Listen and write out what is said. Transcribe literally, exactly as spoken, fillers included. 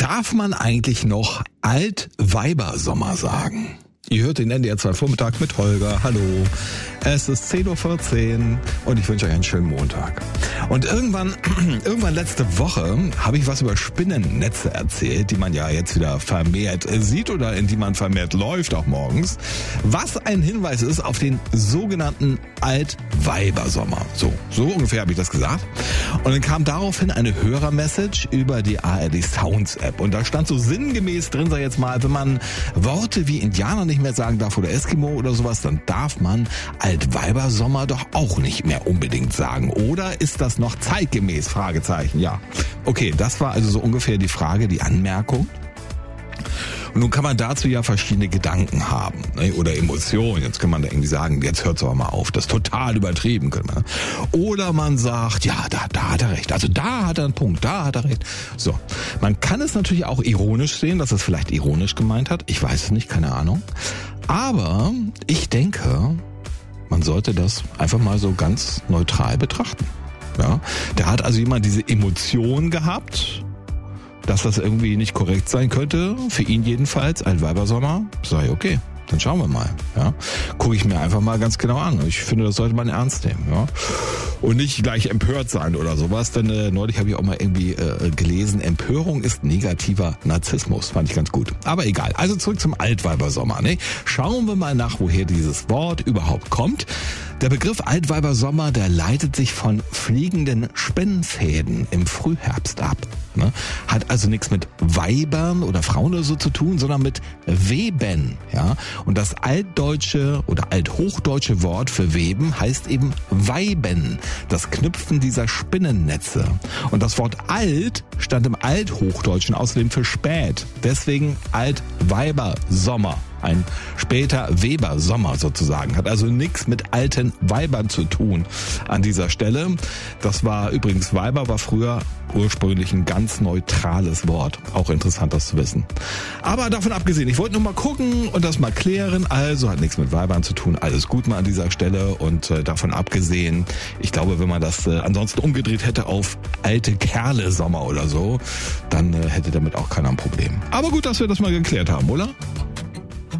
Darf man eigentlich noch Altweibersommer sagen? Ihr hört den N D R zwei Vormittag mit Holger. Hallo. Es ist zehn Uhr vierzehn und ich wünsche euch einen schönen Montag. Und irgendwann, irgendwann letzte Woche habe ich was über Spinnennetze erzählt, die man ja jetzt wieder vermehrt sieht oder in die man vermehrt läuft, auch morgens. Was ein Hinweis ist auf den sogenannten Altweibersommer. So, so ungefähr habe ich das gesagt. Und dann kam daraufhin eine Hörermessage über die A R D Sounds App. Und da stand so sinngemäß drin, sag ich jetzt mal, wenn man Worte wie Indianer nicht mehr sagen darf oder Eskimo oder sowas, dann darf man Altweibersommer doch auch nicht mehr unbedingt sagen. Oder ist das noch zeitgemäß? Fragezeichen, ja. Okay, das war also so ungefähr die Frage, die Anmerkung. Und nun kann man dazu ja verschiedene Gedanken haben, ne? Oder Emotionen. Jetzt kann man da irgendwie sagen, jetzt hört's aber mal auf. Das ist total übertrieben. Können wir. Oder man sagt, ja, da, da hat er recht. Also da hat er einen Punkt, da hat er recht. So, man kann es natürlich auch ironisch sehen, dass es vielleicht ironisch gemeint hat. Ich weiß es nicht, keine Ahnung. Aber ich denke, man sollte das einfach mal so ganz neutral betrachten. Ja, da hat also jemand diese Emotion gehabt, dass das irgendwie nicht korrekt sein könnte, für ihn jedenfalls, Altweibersommer, sei okay, dann schauen wir mal. Ja, gucke ich mir einfach mal ganz genau an. Ich finde, das sollte man ernst nehmen. Ja, und nicht gleich empört sein oder sowas, denn äh, neulich habe ich auch mal irgendwie äh, gelesen, Empörung ist negativer Narzissmus, fand ich ganz gut. Aber egal, also zurück zum Altweibersommer. Ne? Schauen wir mal nach, woher dieses Wort überhaupt kommt. Der Begriff Altweibersommer, der leitet sich von fliegenden Spinnfäden im Frühherbst ab. Ne? Hat also nichts mit Weibern oder Frauen oder so zu tun, sondern mit Weben. Ja? Und das altdeutsche oder althochdeutsche Wort für Weben heißt eben Weiben. Das Knüpfen dieser Spinnennetze. Und das Wort alt stand im Althochdeutschen außerdem für spät. Deswegen Altweibersommer. Ein später Webersommer sozusagen. Hat also nichts mit alten Weibern zu tun an dieser Stelle. Das war übrigens, Weiber war früher ursprünglich ein ganz neutrales Wort. Auch interessant, das zu wissen. Aber davon abgesehen, ich wollte nur mal gucken und das mal klären. Also hat nichts mit Weibern zu tun. Alles gut mal an dieser Stelle. Und äh, davon abgesehen, ich glaube, wenn man das äh, ansonsten umgedreht hätte auf alte Kerle-Sommer oder so, dann äh, hätte damit auch keiner ein Problem. Aber gut, dass wir das mal geklärt haben, oder?